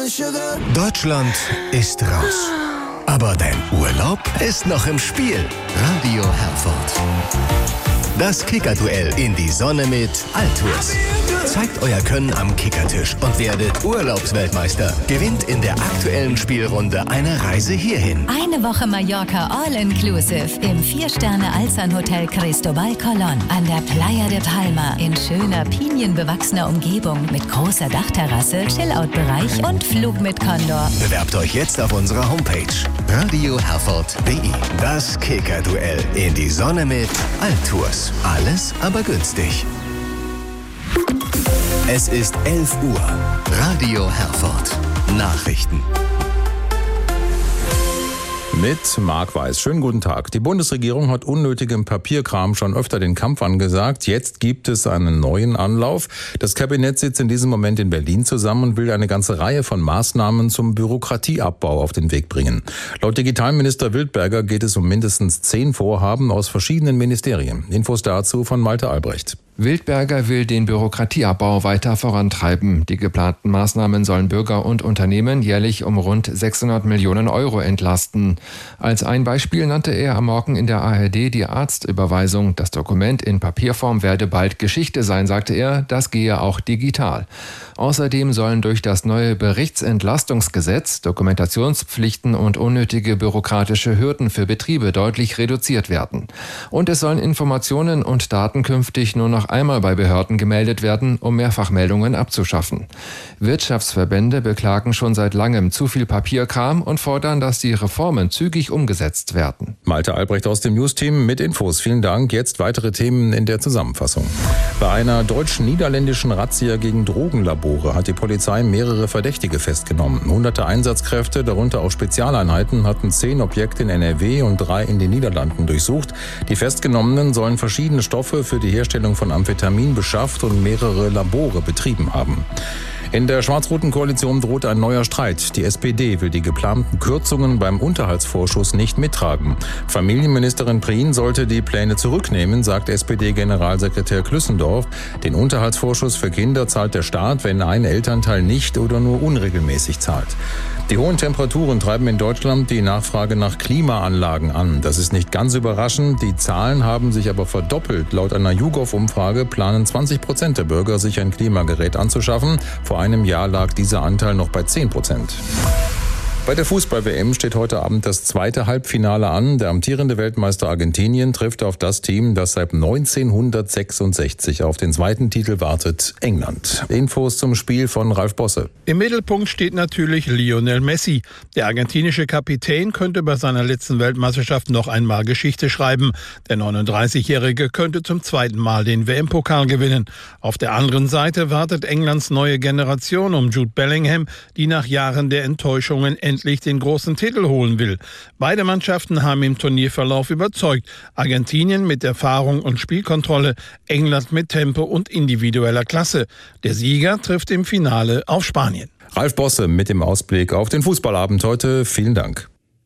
Deutschland ist raus. Aber dein Urlaub ist noch im Spiel. Radio Herford. Das Kickerduell in die Sonne mit Altours. Zeigt euer Können am Kickertisch und werdet Urlaubsweltmeister. Gewinnt in der aktuellen Spielrunde eine Reise hierhin. Eine Woche Mallorca All-Inclusive im 4-Sterne-Alzan-Hotel Cristobal Colón an der Playa de Palma in schöner, pinienbewachsener Umgebung mit großer Dachterrasse, Chillout-Bereich und Flug mit Condor. Bewerbt euch jetzt auf unserer Homepage radioherford.de. Das Kickerduell in die Sonne mit Altours. Alles aber günstig. Es ist 11 Uhr. Radio Herford. Nachrichten. Mit Marc Weiß. Schönen guten Tag. Die Bundesregierung hat unnötigem Papierkram schon öfter den Kampf angesagt. Jetzt gibt es einen neuen Anlauf. Das Kabinett sitzt in diesem Moment in Berlin zusammen und will eine ganze Reihe von Maßnahmen zum Bürokratieabbau auf den Weg bringen. Laut Digitalminister Wildberger geht es um mindestens 10 Vorhaben aus verschiedenen Ministerien. Infos dazu von Malte Albrecht. Wildberger will den Bürokratieabbau weiter vorantreiben. Die geplanten Maßnahmen sollen Bürger und Unternehmen jährlich um rund 600 Millionen Euro entlasten. Als ein Beispiel nannte er am Morgen in der ARD die Arztüberweisung. Das Dokument in Papierform werde bald Geschichte sein, sagte er. Das gehe auch digital. Außerdem sollen durch das neue Berichtsentlastungsgesetz Dokumentationspflichten und unnötige bürokratische Hürden für Betriebe deutlich reduziert werden. Und es sollen Informationen und Daten künftig nur noch einmal bei Behörden gemeldet werden, um Mehrfachmeldungen abzuschaffen. Wirtschaftsverbände beklagen schon seit langem zu viel Papierkram und fordern, dass die Reformen zügig umgesetzt werden. Malte Albrecht aus dem News-Team mit Infos. Vielen Dank. Jetzt weitere Themen in der Zusammenfassung. Bei einer deutsch-niederländischen Razzia gegen Drogenlabore hat die Polizei mehrere Verdächtige festgenommen. Hunderte Einsatzkräfte, darunter auch Spezialeinheiten, hatten 10 Objekte in NRW und 3 in den Niederlanden durchsucht. Die Festgenommenen sollen verschiedene Stoffe für die Herstellung von Amphetamin beschafft und mehrere Labore betrieben haben. In der schwarz-roten Koalition droht ein neuer Streit. Die SPD will die geplanten Kürzungen beim Unterhaltsvorschuss nicht mittragen. Familienministerin Prien sollte die Pläne zurücknehmen, sagt SPD-Generalsekretär Klüssendorf. Den Unterhaltsvorschuss für Kinder zahlt der Staat, wenn ein Elternteil nicht oder nur unregelmäßig zahlt. Die hohen Temperaturen treiben in Deutschland die Nachfrage nach Klimaanlagen an. Das ist nicht ganz überraschend. Die Zahlen haben sich aber verdoppelt. Laut einer YouGov-Umfrage planen 20% der Bürger, sich ein Klimagerät anzuschaffen. Vor einem Jahr lag dieser Anteil noch bei 10%. Bei der Fußball-WM steht heute Abend das zweite Halbfinale an. Der amtierende Weltmeister Argentinien trifft auf das Team, das seit 1966 auf den zweiten Titel wartet, England. Infos zum Spiel von Ralf Bosse. Im Mittelpunkt steht natürlich Lionel Messi. Der argentinische Kapitän könnte bei seiner letzten Weltmeisterschaft noch einmal Geschichte schreiben. Der 39-Jährige könnte zum zweiten Mal den WM-Pokal gewinnen. Auf der anderen Seite wartet Englands neue Generation um Jude Bellingham, die nach Jahren der Enttäuschungen endlich den großen Titel holen will. Beide Mannschaften haben im Turnierverlauf überzeugt. Argentinien mit Erfahrung und Spielkontrolle, England mit Tempo und individueller Klasse. Der Sieger trifft im Finale auf Spanien. Ralf Bosse mit dem Ausblick auf den Fußballabend heute. Vielen Dank.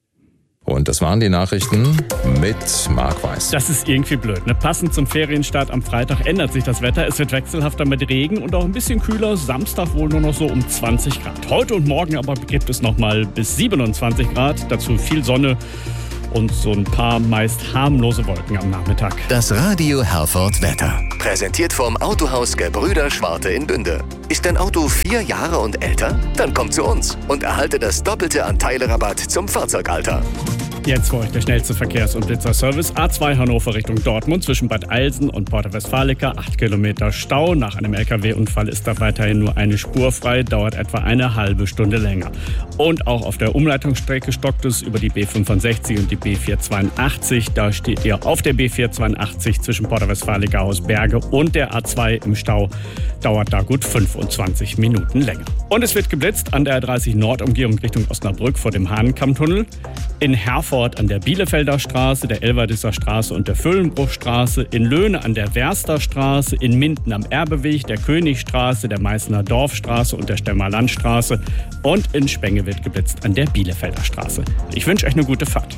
Und das waren die Nachrichten mit Marc Weiß. Das ist irgendwie blöd, ne? Passend zum Ferienstart am Freitag ändert sich das Wetter. Es wird wechselhafter mit Regen und auch ein bisschen kühler. Samstag wohl nur noch so um 20 Grad. Heute und morgen aber gibt es noch mal bis 27 Grad. Dazu viel Sonne und so ein paar meist harmlose Wolken am Nachmittag. Das Radio Herford Wetter. Präsentiert vom Autohaus Gebrüder Schwarte in Bünde. Ist dein Auto 4 Jahre und älter? Dann komm zu uns und erhalte das Doppelte an Teilerabatt zum Fahrzeugalter. Jetzt für euch der schnellste Verkehrs- und Blitzerservice. A2 Hannover Richtung Dortmund zwischen Bad Eilsen und Porta Westfalica. 8 Kilometer Stau. Nach einem LKW-Unfall ist da weiterhin nur eine Spur frei. Dauert etwa eine halbe Stunde länger. Und auch auf der Umleitungsstrecke stockt es über die B65 und die B482. Da steht ihr auf der B482 zwischen Porta Westfalica Hausberge und der A2 im Stau. Dauert da gut 25 Minuten länger. Und es wird geblitzt an der A30 Nordumgehung Richtung Osnabrück vor dem Hahnenkammtunnel. In Herford an der Bielefelder Straße, der Elverdisser Straße und der Füllenbruchstraße, in Löhne an der Werster Straße, in Minden am Erbeweg, der Königstraße, der Meißner Dorfstraße und der Stemmer Landstraße und in Spenge wird geblitzt an der Bielefelder Straße. Ich wünsche euch eine gute Fahrt.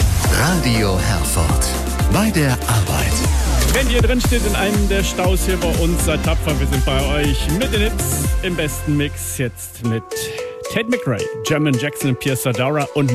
Radio Herford. Bei der Arbeit. Wenn ihr drin steht in einem der Staus hier bei uns, seid tapfer, wir sind bei euch mit den Hits im besten Mix. Jetzt mit Tate McRae, Jermaine Jackson, Pierce Sadara und